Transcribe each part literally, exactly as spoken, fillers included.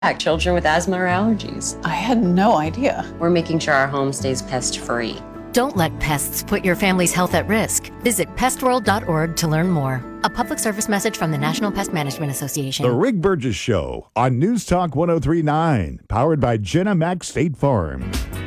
children with asthma or allergies. I had no idea. We're making sure our home stays pest-free. Don't let pests put your family's health at risk. Visit pest world dot org to learn more. A public service message from the National Pest Management Association. The Rick Burgess Show on News Talk one oh three point nine, powered by Jenna Mac State Farm.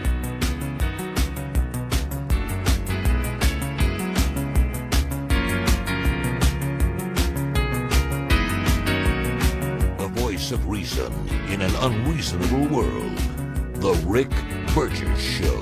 The voice of reason in an unreasonable world. The Rick Burgess Show.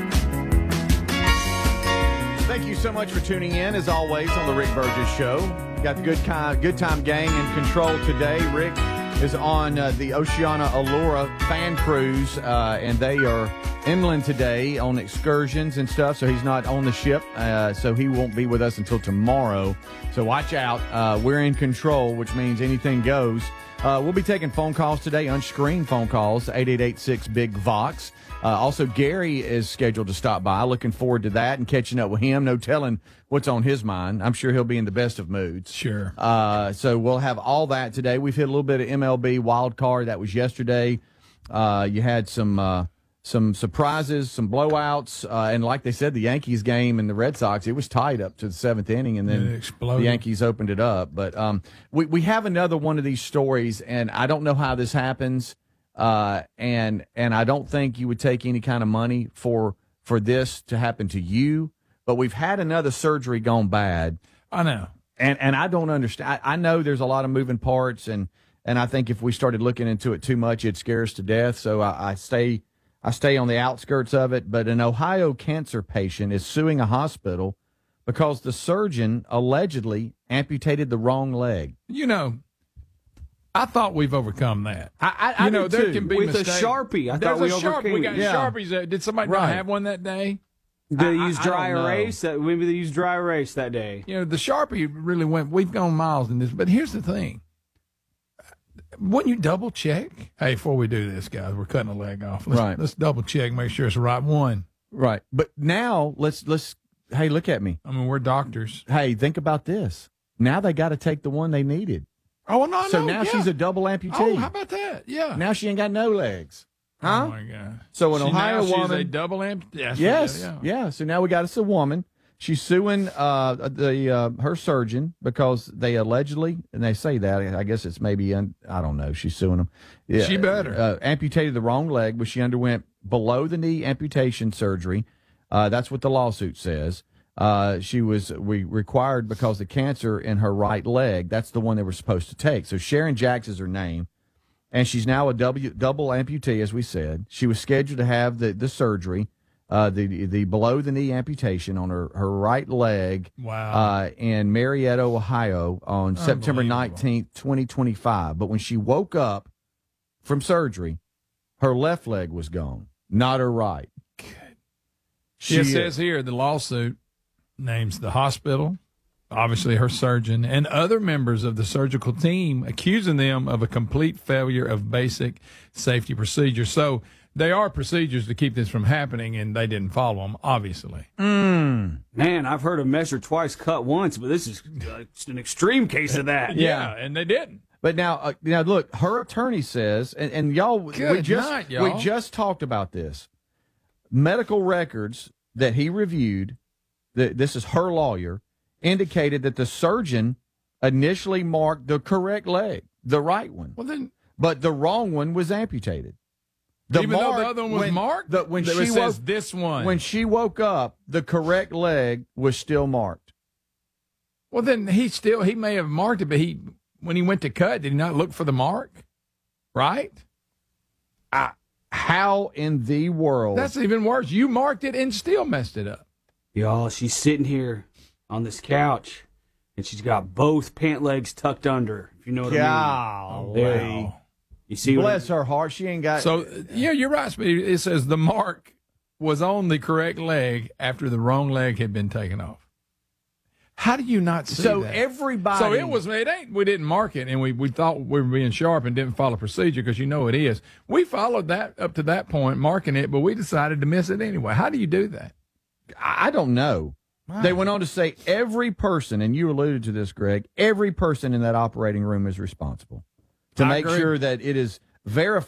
Thank you so much for tuning in, as always, on the Rick Burgess Show. Got the good, kind, good time gang in control today. Rick is on uh, the Oceana Allura fan cruise, uh, and they are inland today on excursions and stuff, so he's not on the ship, uh, so he won't be with us until tomorrow. So watch out. Uh, we're in control, which means anything goes. Uh, we'll be taking phone calls today, unscreened phone calls, eight eight eight six big vox. Uh, also, Gary is scheduled to stop by. Looking forward to that and catching up with him. No telling what's on his mind. I'm sure he'll be in the best of moods. Sure. Uh, so we'll have all that today. We've hit a little bit of M L B wild card. That was yesterday. Uh, you had some uh, some surprises, some blowouts, uh, and like they said, the Yankees game and the Red Sox, it was tied up to the seventh inning, and then the Yankees opened it up. But um, we we have another one of these stories, and I don't know how this happens. Uh, and and I don't think you would take any kind of money for for this to happen to you. But we've had another surgery gone bad. I know, and and I don't understand. I, I know there's a lot of moving parts, and and I think if we started looking into it too much, it'd scare us to death. So I, I stay I stay on the outskirts of it. But an Ohio cancer patient is suing a hospital because the surgeon allegedly amputated the wrong leg. You know. I thought we've overcome that. I, I, you know, I there too. can be with mistakes. a Sharpie. I There's thought we a overcame Sharpie. We got yeah. Sharpies. That, did somebody right. not have one that day? Did they I, use I, dry I don't erase? That, maybe they used dry erase that day. You know, the Sharpie really went. We've gone miles in this, but here's the thing: wouldn't you double check? Hey, before we do this, guys, we're cutting a leg off. Let's, right. Let's double check, make sure it's the right one. Right. But now let's let's. Hey, look at me. I mean, we're doctors. Hey, think about this. Now they got to take the one they needed. Oh, no, So no, now yeah. she's a double amputee. Oh, how about that? Yeah. Now she ain't got no legs. Huh? Oh, my God. So an See, Ohio now woman. she's a double amputee. Yes. Yes. Yeah. Yeah. So now we got us a woman. She's suing uh, the uh, her surgeon because they allegedly, and they say that, I guess it's maybe, un, I don't know, she's suing them. Yeah, She better. Uh, amputated the wrong leg, but she underwent below the knee amputation surgery. Uh, that's what the lawsuit says. Uh, she was we required because the cancer in her right leg. That's the one they were supposed to take. So Sharon Jacks is her name, and she's now a w, double amputee, as we said. She was scheduled to have the the surgery, uh, the the below the knee amputation on her, her right leg. Wow. Uh, in Marietta, Ohio, on September nineteenth, twenty twenty five. But when she woke up from surgery, her left leg was gone, not her right. She, it says here the lawsuit names the hospital, obviously her surgeon, and other members of the surgical team, accusing them of a complete failure of basic safety procedures. So they are procedures to keep this from happening, and they didn't follow them, obviously. Mm. Man, I've heard of measure twice, cut once, but this is uh, an extreme case of that. Yeah, and they didn't. But now, uh, now look, her attorney says, and, and y'all, Good we just night, y'all. we just talked about this. Medical records that he reviewed, that this is her lawyer, indicated that the surgeon initially marked the correct leg, the right one. Well, then, but the wrong one was amputated. The even mark, though the other one was when, marked, the, when it she says woke, this one. when she woke up, the correct leg was still marked. Well, then he still he may have marked it, but he when he went to cut, did he not look for the mark? Right? I, how in the world? That's even worse. You marked it and still messed it up. Y'all, she's sitting here on this couch, and she's got both pant legs tucked under, if you know what I mean. There, Wow. You see Bless what her heart. She ain't got. So, yeah, you're right, Speedy. It says the mark was on the correct leg after the wrong leg had been taken off. How do you not see so that? everybody. So it was. It ain't. We didn't mark it, and we, we thought we were being sharp and didn't follow procedure because you know it is. We followed that up to that point, marking it, but we decided to miss it anyway. How do you do that? I don't know. Wow. They went on to say every person, and you alluded to this, Greg, every person in that operating room is responsible to I make agree. sure that it is verify